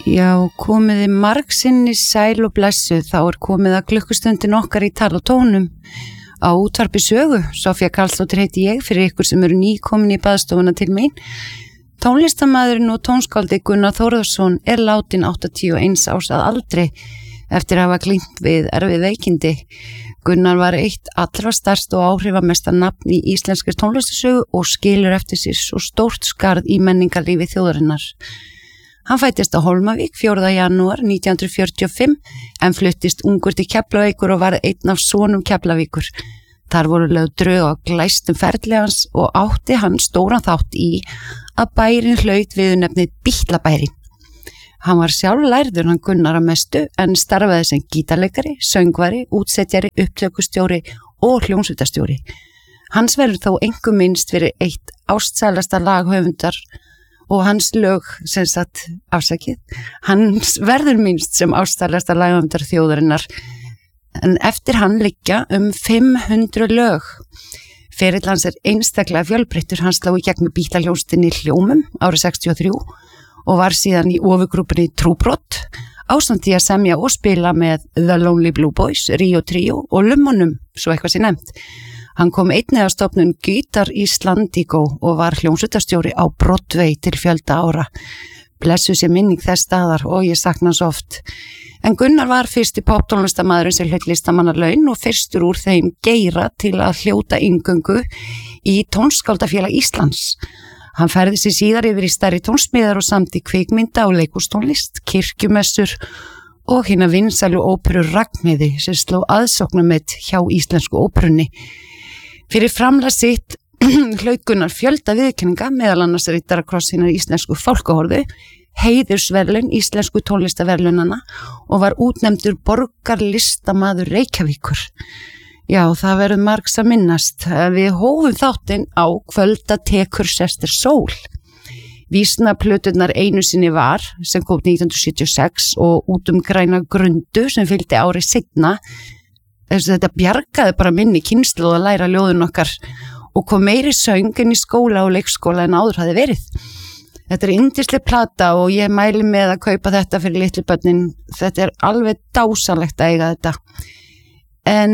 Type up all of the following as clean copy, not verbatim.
Já, komiði margsinni sæl og blessuð, þá komið að klukkustundin okkar í tal og tónum. Á útvarpi sögu, Sofía Karlsdóttir heiti ég fyrir ykkur sem eru nýkomin í baðstofuna til mín. Tónlistarmaðurinn og tónskáldið Gunnar Þórðarsson látin 81 árs að aldri eftir að hafa glímt við erfið veikindi. Gunnar var eitt allra stærst og áhrifamesta nafn í íslenskri tónlistarsögu og skilur eftir sér svo stórt skarð í menningarlífi þjóðarinnar. Hann fættist á Hólmavík 4. janúar 1945 en fluttist ungur til Keflavíkur og var einn af sonum Keflavíkur. Þar voru lögð drög á glæstum ferli hans og átti hann stóran þátt í að bærin hlaut viðurnefnið Bítlabærin. Hann var sjálf lærður hann Gunnar að mestu en starfaði sem gítarleikari, söngvari, útsetjari, upptökustjóri og hljómsveitarstjóri. Hans verður þó einkum minnst fyrir eitt ástsælasta laghöfundar og hans lög, hans verður minnst sem ástsælasta laghöfundar þjóðarinnar en eftir hann liggja 500 lög. Ferill hans einstaklega fjölbreyttur, hann sló í gegn með Bítlahljómsveitinni Hljómum árið 63 og var síðan í ofurgrúpunni Trúbrot, ásamt því að semja og spila með The Lonely Blue Boys, Rio Trio og Lummonum, svo eitthvað sé nefnt. Hann kom einnig að stofnun Guitar Íslandigo og var hljómsveitarstjóri á Broadway til fjölda ára. Blessuð sé minning þess staðar og ég sakna hans oft. En Gunnar var fyrsti poptónlistarmaðurinn sem hlaut listamannalaun og fyrstur úr þeim geira til að hljóta inngöngu í Tónskáldafélag Íslands. Hann færði sig síðar yfir í stærri tónsmíðar og samdi kvikmynda og leikhústónlist, kirkjumessur og hina vinsælu óperu Ragnheiði sem sló aðsóknarmet hjá íslensku óperunni. Fyrir framlag sitt hlaut Gunnar fjölda viðurkenninga, meðal annars riddarakross hinnar íslensku fálkahorðu, heiðursverðlaun íslensku tónlistarverðlaunanna og var útnefndur borgarlistamaður Reykjavíkur. Já, það verður margs að minnast. Við hófum þáttinn á Kvölda tekur sestir sól. Vísnaplöturnar einu sinni var, sem kom 1976 og út græna grundu sem fylgdi árið seinna. Þetta bjargaði bara minni kynslóð að læra ljóðun okkar og kom meiri söng inn í skóla og leikskóla en áður hafði verið. Þetta yndisleg plata og ég mæli með að kaupa þetta fyrir litlu börnin. Þetta alveg dásanlegt að eiga þetta. En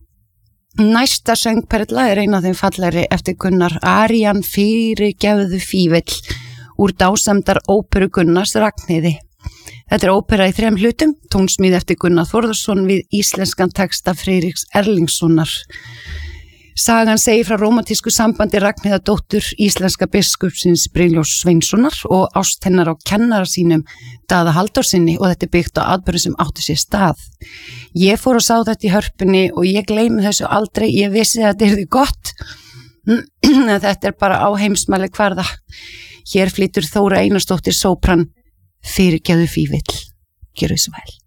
næsta söngperla ein af þeim fallegri eftir Gunnar, Arían fyrirgefðu fívill úr dásamdar óperu Gunnars Ragnheiði. Þetta ópera í 3 hlutum, tónsmíð eftir Gunnar Þórðarsson við íslenskan texta Friðriks Erlingssonar. Sagan segir frá rómantísku sambandi Ragnheiðardóttur íslenska biskupsins Brynjólfs Sveinssonar og ást hennar á kennara sínum Daða Halldórssyni og þetta byggt á atburðum sem átti sér stað. Ég fór og sá þetta í Hörpunni og ég gleymi þessu aldrei, ég vissi að þetta yrði gott. Þetta bara á heimsmæli kvarða. Hér flytur Þóra Einarsdóttir sópran Fyrirgefðu fívill. Gjörðu svo vel.